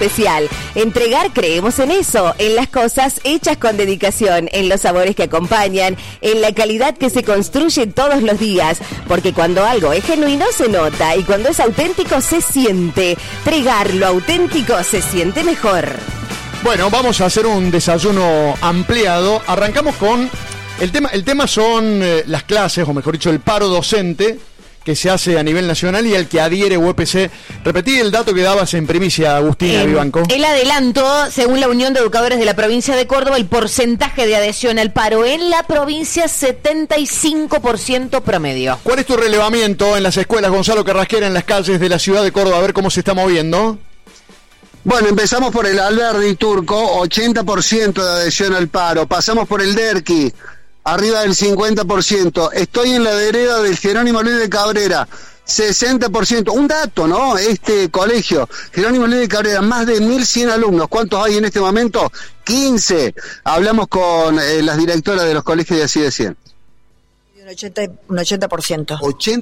especial. Entregar, creemos en eso, en las cosas hechas con dedicación, en los sabores que acompañan, en la calidad que se construye todos los días, porque cuando algo es genuino se nota y cuando es auténtico se siente. Tregar lo auténtico se siente mejor. Bueno, vamos a hacer un desayuno ampliado. Arrancamos con el tema son las clases, o mejor dicho, el paro docente que se hace a nivel nacional y al que adhiere UPC. Repetí el dato que dabas en primicia, Agustina Vivanco. El adelanto, según la Unión de Educadores de la provincia de Córdoba, el porcentaje de adhesión al paro en la provincia, 75% promedio. ¿Cuál es tu relevamiento en las escuelas, Gonzalo Carrasquera, en las calles de la ciudad de Córdoba? A ver cómo se está moviendo. Bueno, empezamos por el Alberdi Turco, 80% de adhesión al paro. Pasamos por el Derqui, arriba del 50%. Estoy en la vereda del Jerónimo Luis de Cabrera, 60%. Un dato, ¿no? Este colegio, Jerónimo Luis de Cabrera, más de 1.100 alumnos. ¿Cuántos hay en este momento? 15. Hablamos con las directoras de los colegios de así de 100. Un 80%.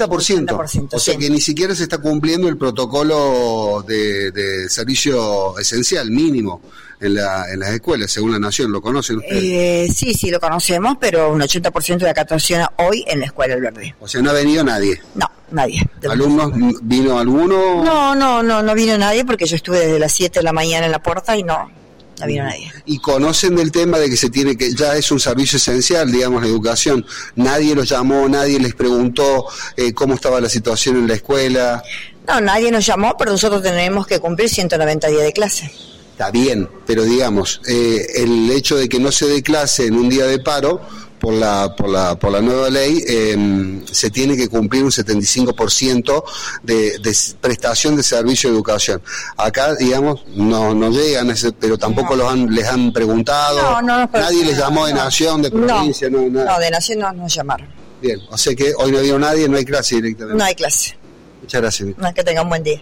80%. O sea sí. que ni siquiera se está cumpliendo el protocolo de servicio esencial mínimo en las escuelas, según la Nación. ¿Lo conocen ustedes? Sí, lo conocemos, pero un 80% de acatación hoy en la escuela Alberdi. O sea, no ha venido nadie. No, nadie. ¿Alumnos? ¿Vino alguno? No vino nadie porque yo estuve desde las 7 de la mañana en la puerta y no vino nadie. ¿Y conocen del tema de que ya es un servicio esencial, digamos, la educación? Nadie los llamó, nadie les preguntó cómo estaba la situación en la escuela. No, nadie nos llamó, pero nosotros tenemos que cumplir 190 días de clase. Está bien, pero digamos, el hecho de que no se dé clase en un día de paro por la nueva ley, se tiene que cumplir un 75% de prestación de servicio de educación. Acá, digamos, no llegan, pero tampoco les han preguntado. Nadie les llamó de Nación, de provincia, nada. No, de Nación no nos llamaron. Bien, o sea que hoy no vino nadie, no hay clase directamente. No hay clase. Muchas gracias. Que tengan un buen día.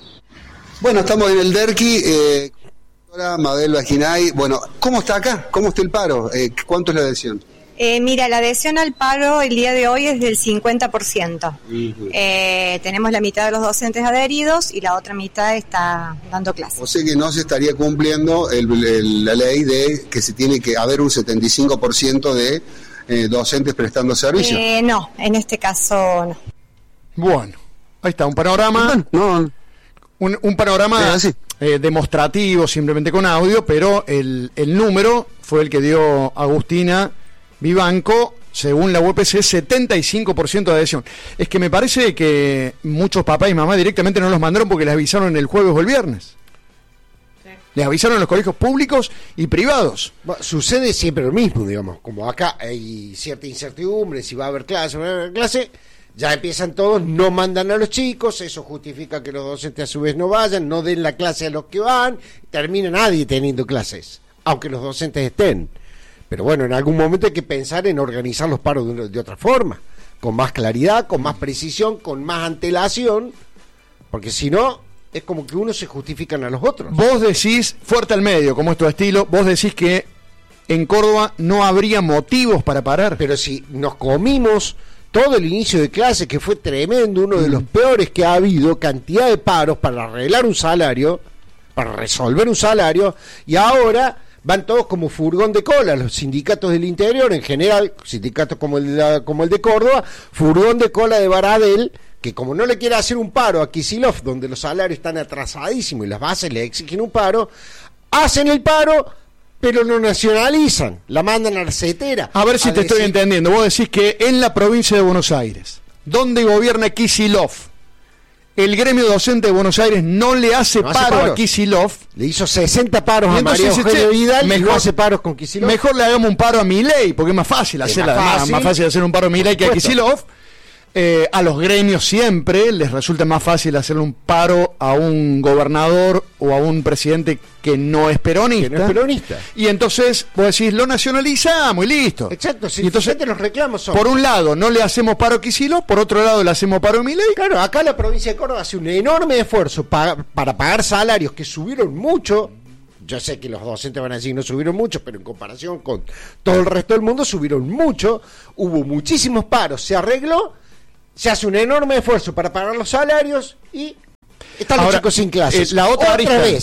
Bueno, estamos en el Derqui. Mabel Bajinay. Bueno, ¿cómo está acá? ¿Cómo está el paro? ¿Cuánto es la adhesión? Mira, la adhesión al paro el día de hoy es del 50%. Uh-huh. Tenemos la mitad de los docentes adheridos y la otra mitad está dando clases. O sea que no se estaría cumpliendo la ley de que se tiene que haber un 75% de docentes prestando servicio. No, en este caso no. Bueno, ahí está, un panorama. Un panorama demostrativo, simplemente con audio, pero el número fue el que dio Agustina Vivanco, según la UPC, 75% de adhesión. Es que me parece que muchos papás y mamás directamente no los mandaron porque les avisaron el jueves o el viernes. Sí. Les avisaron en los colegios públicos y privados. Bueno, sucede siempre lo mismo, digamos. Como acá hay cierta incertidumbre si va a haber clase o no va a haber clase, ya empiezan todos, no mandan a los chicos, eso justifica que los docentes a su vez no vayan, no den la clase a los que van, termina nadie teniendo clases, aunque los docentes estén. Pero bueno, en algún momento hay que pensar en organizar los paros de otra forma, con más claridad, con más precisión, con más antelación, porque si no, es como que unos se justifican a los otros. Vos decís, fuerte al medio, como es tu estilo, vos decís que en Córdoba no habría motivos para parar. Pero si nos comimos todo el inicio de clase, que fue tremendo, uno de los peores que ha habido, cantidad de paros para arreglar un salario, para resolver un salario, y ahora van todos como furgón de cola, los sindicatos del interior, en general, sindicatos como el de Córdoba, furgón de cola de Baradel, que como no le quiere hacer un paro a Kicillof, donde los salarios están atrasadísimos y las bases le exigen un paro, hacen el paro, pero lo nacionalizan, la mandan a la CETERA. A ver si te estoy entendiendo. Vos decís que en la provincia de Buenos Aires, donde gobierna Kicillof, el gremio docente de Buenos Aires no le hace paro a Kicillof. Le hizo 60 paros a María Eugenia Vidal y no hace paros con Kicillof. Mejor le hagamos un paro a Milei, porque es más fácil hacerla. Más fácil hacer un paro a Milei que a Kicillof. A los gremios siempre les resulta más fácil hacerle un paro a un gobernador o a un presidente que no es peronista. Y entonces vos decís, lo nacionalizamos y listo. Exacto, si y entonces los reclamos son, por un lado no le hacemos paro a Kicillof, por otro lado le hacemos paro a Milei. Claro, acá la provincia de Córdoba hace un enorme esfuerzo para pagar salarios que subieron mucho. Yo sé que los docentes van a decir no subieron mucho, pero en comparación con todo el resto del mundo subieron mucho. Hubo muchísimos paros, se arregló. Se hace un enorme esfuerzo para pagar los salarios y están los chicos sin clases. La otra vez,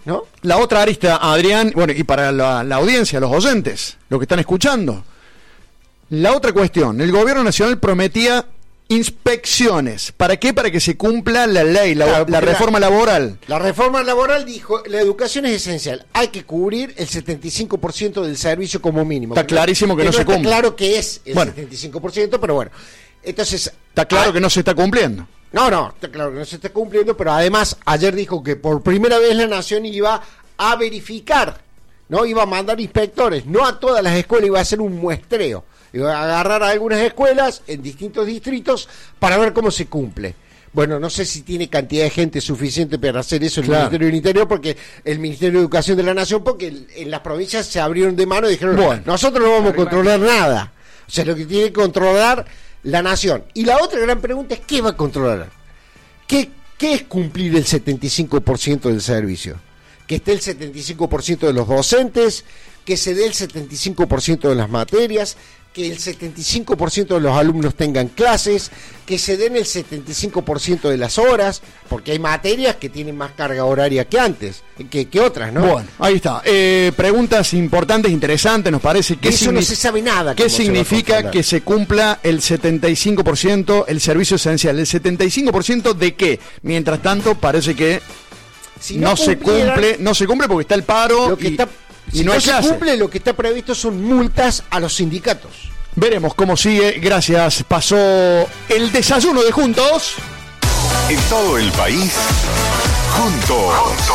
¿no? La otra arista, Adrián, bueno, y para la audiencia, los oyentes, los que están escuchando. La otra cuestión, el gobierno nacional prometía inspecciones. ¿Para qué? Para que se cumpla la ley, la reforma laboral. La reforma laboral dijo, la educación es esencial, hay que cubrir el 75% del servicio como mínimo. Está clarísimo que no se cumple. Está claro que es el 75%, pero bueno. Entonces, está claro que no se está cumpliendo. No, está claro que no se está cumpliendo, pero además ayer dijo que por primera vez la Nación iba a verificar, no iba a mandar inspectores, no a todas las escuelas, iba a hacer un muestreo. Iba a agarrar a algunas escuelas en distintos distritos para ver cómo se cumple. Bueno, no sé si tiene cantidad de gente suficiente para hacer eso el Ministerio del Interior, porque el Ministerio de Educación de la Nación, porque en las provincias se abrieron de mano y dijeron, bueno, nosotros no vamos a controlar nada. O sea, lo que tiene que controlar la Nación. Y la otra gran pregunta es, ¿qué va a controlar? ¿Qué es cumplir el 75% del servicio? Que esté el 75% de los docentes, que se dé el 75% de las materias, que el 75% de los alumnos tengan clases, que se den el 75% de las horas, porque hay materias que tienen más carga horaria que antes, que otras, ¿no? Bueno, ahí está. Preguntas importantes, interesantes, nos parece que eso no se sabe nada. ¿Qué significa que se cumpla el 75%, el servicio esencial? ¿El 75% de qué? Mientras tanto, parece que si no se cumple porque está el paro y no se cumple, lo que está previsto son multas a los sindicatos. Veremos cómo sigue. Gracias. Pasó el desayuno de Juntos. En todo el país, Juntos.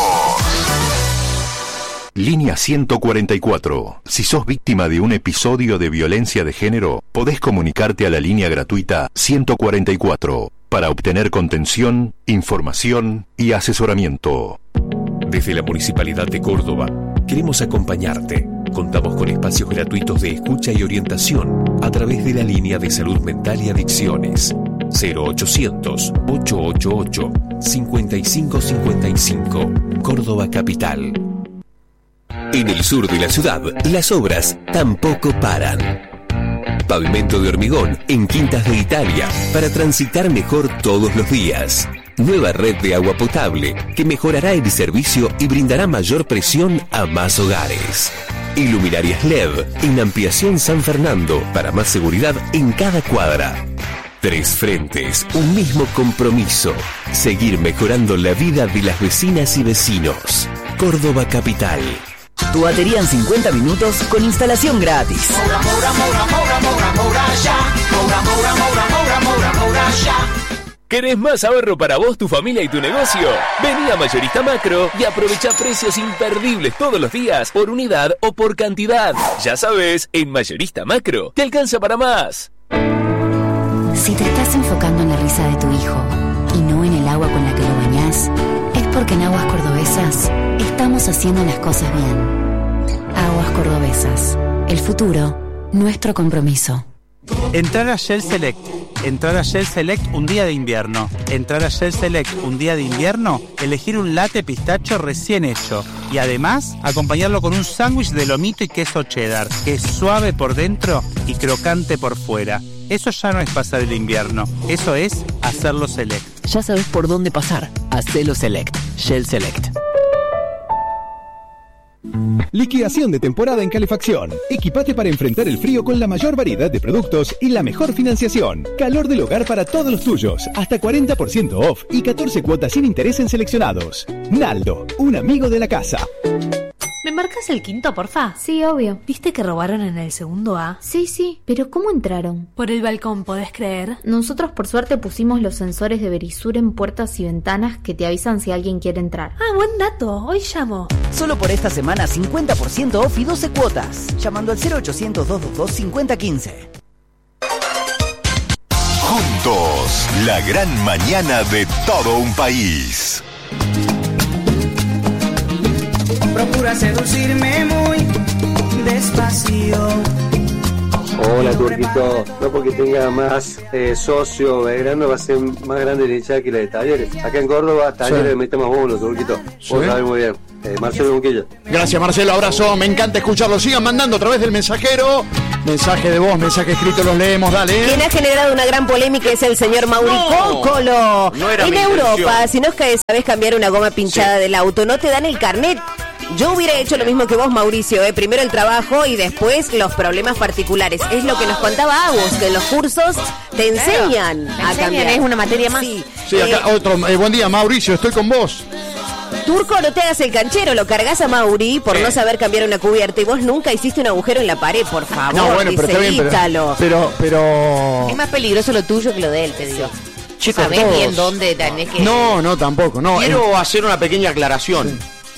Línea 144. Si sos víctima de un episodio de violencia de género, podés comunicarte a la línea gratuita 144 para obtener contención, información y asesoramiento. Desde la Municipalidad de Córdoba, queremos acompañarte. Contamos con espacios gratuitos de escucha y orientación a través de la línea de salud mental y adicciones 0800-888-5555, Córdoba Capital. En el sur de la ciudad, las obras tampoco paran. Pavimento de hormigón en Quintas de Italia para transitar mejor todos los días. Nueva red de agua potable que mejorará el servicio y brindará mayor presión a más hogares. Iluminarias LED en Ampliación San Fernando para más seguridad en cada cuadra. 3 frentes, un mismo compromiso. Seguir mejorando la vida de las vecinas y vecinos. Córdoba Capital. Tu batería en 50 minutos con instalación gratis. ¿Querés más ahorro para vos, tu familia y tu negocio? Vení a Mayorista Macro y aprovecha precios imperdibles todos los días, por unidad o por cantidad. Ya sabes, en Mayorista Macro te alcanza para más. Si te estás enfocando en la risa de tu hijo y no en el agua con la que lo bañás, es porque en Aguas Cordobesas estamos haciendo las cosas bien. Aguas Cordobesas. El futuro, nuestro compromiso. Entrar a Shell Select. Entrar a Shell Select un día de invierno. Entrar a Shell Select un día de invierno, elegir un latte pistacho recién hecho. Y además, acompañarlo con un sándwich de lomito y queso cheddar, que es suave por dentro y crocante por fuera. Eso ya no es pasar el invierno, eso es hacerlo Select. Ya sabes por dónde pasar. Hacelo Select. Shell Select. Liquidación de temporada en calefacción. Equipate para enfrentar el frío con la mayor variedad de productos y la mejor financiación. Calor del hogar para todos los tuyos. Hasta 40% off y 14 cuotas sin interés en seleccionados. Naldo, un amigo de la casa. ¿Me marcas el quinto, porfa? Sí, obvio. ¿Viste que robaron en el segundo A? Sí, pero ¿cómo entraron? Por el balcón, ¿podés creer? Nosotros por suerte pusimos los sensores de Verisur en puertas y ventanas que te avisan si alguien quiere entrar. Ah, buen dato, hoy llamo. Solo por esta semana 50% off y 12 cuotas. Llamando al 0800-222-5015. Juntos, la gran mañana de todo un país. Procura seducirme muy despacio. Hola, Turquito. No porque tenga más socio Belgrano va a ser más grande la hinchada que la de Talleres. Acá en Córdoba, Talleres le mete más bonos, Turquito. Vos sabés muy bien. Marcelo Bonquilla. Gracias, Marcelo, abrazo, me encanta escucharlo. Sigan mandando a través del mensajero. Mensaje de voz, mensaje escrito, los leemos, dale. Quien ha generado una gran polémica es el señor Mauri Cócolo. No era en mi Europa, intención. si no es que sabes cambiar una goma pinchada del auto, no te dan el carnet. Yo hubiera hecho lo mismo que vos, Mauricio, primero el trabajo y después los problemas particulares. Es lo que nos contaba Agus, que en los cursos te enseñan a cambiar. Es una materia más. Sí, acá otro. Buen día, Mauricio, estoy con vos. Turco, no te hagas el canchero, lo cargas a Mauri por no saber cambiar una cubierta y vos nunca hiciste un agujero en la pared, por favor. No, bueno, pero está bien, Ítalo. pero... Es más peligroso lo tuyo que lo de él, te digo. Chicos, ¿Sabés todos. bien dónde tenés que...? No, tampoco. No, Quiero hacer una pequeña aclaración.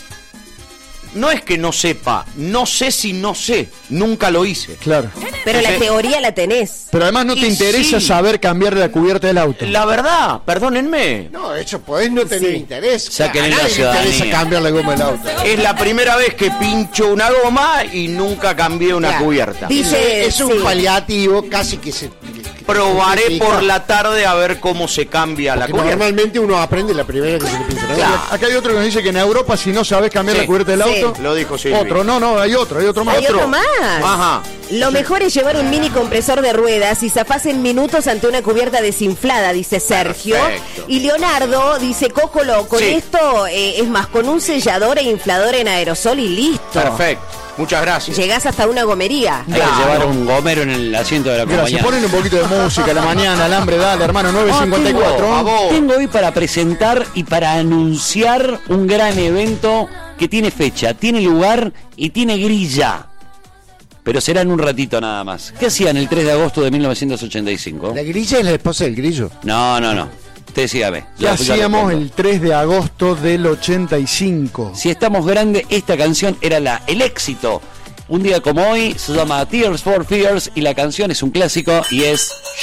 No es que no sepa, no sé si no sé, nunca lo hice. Claro. Pero la teoría la tenés. Pero además no te interesa saber cambiar la cubierta del auto. La verdad, perdónenme. No, eso podés no tener interés. Saquen A la nadie le ciudadanía. interesa cambiar la goma del auto. Es la primera vez que pincho una goma y nunca cambié una Claro. cubierta. Es un paliativo casi que se... Probaré por la tarde a ver cómo se cambia la Porque cubierta. normalmente uno aprende la primera que se le pincha la Claro. goma. Acá hay otro que nos dice que en Europa si no sabes cambiar la cubierta del auto. Lo dijo Silvi. Otro, no, hay otro más. Hay otro más. Ajá. Lo mejor es llevar un mini compresor de ruedas y zafás en minutos ante una cubierta desinflada, dice Sergio. Perfecto. Y Leonardo dice, Cócolo, con esto, es más, con un sellador e inflador en aerosol y listo. Perfecto. Muchas gracias. Llegás hasta una gomería. Hay que llevar un gomero en el asiento de la Gracias, compañía. ponen un poquito de música a la mañana, alambre, dale, hermano, 9:54. Tengo hoy para presentar y para anunciar un gran evento que tiene fecha, tiene lugar y tiene grilla. Pero será en un ratito nada más. ¿Qué hacían el 3 de agosto de 1985? La grilla es la esposa del grillo. No. Usted sígame. ¿Qué hacíamos el 3 de agosto del 85? Si estamos grandes, esta canción era el éxito. Un día como hoy se llama Tears for Fears y la canción es un clásico y es